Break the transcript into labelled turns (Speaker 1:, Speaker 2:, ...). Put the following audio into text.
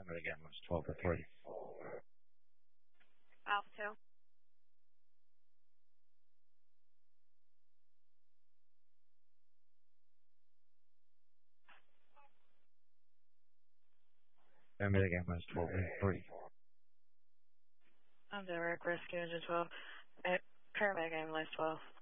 Speaker 1: Hammer again was 12 to 3.
Speaker 2: Alpha 2.
Speaker 1: Hammer again was 12 to 3.
Speaker 2: I'm Derek, Rescue Engine 12. Paramedic Ambulance 12.